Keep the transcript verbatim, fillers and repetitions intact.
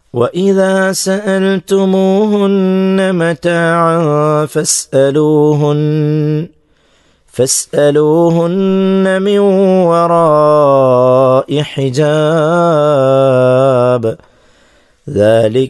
وإذا سألتموهن متاعا فاسألوهن فاسألوهن من وراء حجاب ذلك